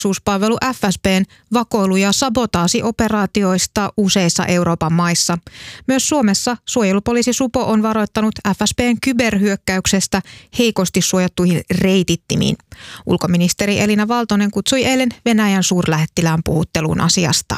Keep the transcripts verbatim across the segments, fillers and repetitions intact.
turvallisuuspalvelu F S B:n vakoilu- ja sabotaasioperaatioista useissa Euroopan maissa. Myös Suomessa suojelupoliisi Supo on varoittanut F S B:n kyberhyökkäyksestä heikosti suojattuihin reitittimiin. Ulkoministeri Elina Valtonen kutsui eilen Venäjän suurlähettilään puhutteluun asiasta.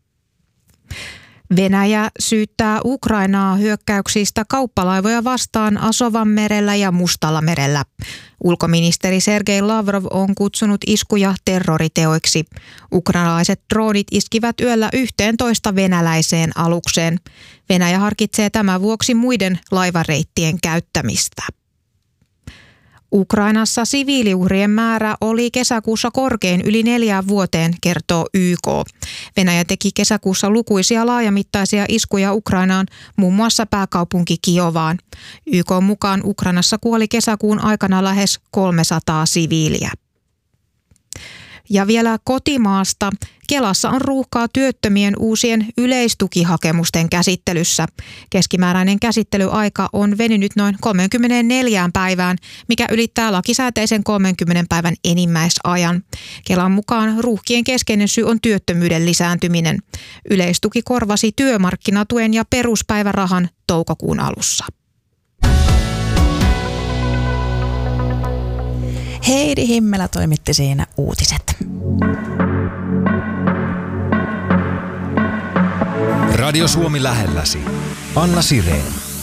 Venäjä syyttää Ukrainaa hyökkäyksistä kauppalaivoja vastaan Asovanmerellä ja Mustallamerellä. Ulkoministeri Sergei Lavrov on kutsunut iskuja terroriteoiksi. Ukrainalaiset droonit iskivät yöllä yhteentoista venäläiseen alukseen. Venäjä harkitsee tämän vuoksi muiden laivareittien käyttämistä. Ukrainassa siviiliuhrien määrä oli kesäkuussa korkein yli neljään vuoteen, kertoo Y K. Venäjä teki kesäkuussa lukuisia laajamittaisia iskuja Ukrainaan, muun muassa pääkaupunki Kiovaan. Y K:n mukaan Ukrainassa kuoli kesäkuun aikana lähes kolmesataa siviiliä. Ja vielä kotimaasta. Kelassa on ruuhkaa työttömien uusien yleistukihakemusten käsittelyssä. Keskimääräinen käsittelyaika on venynyt noin kolmekymmentäneljä päivään, mikä ylittää lakisääteisen kolmenkymmenen päivän enimmäisajan. Kelan mukaan ruuhkien keskeinen syy on työttömyyden lisääntyminen. Yleistuki korvasi työmarkkinatuen ja peruspäivärahan toukokuun alussa. Heidi Himmelä toimitti siinä uutiset. Radio Suomi lähelläsi. Anna Sireen.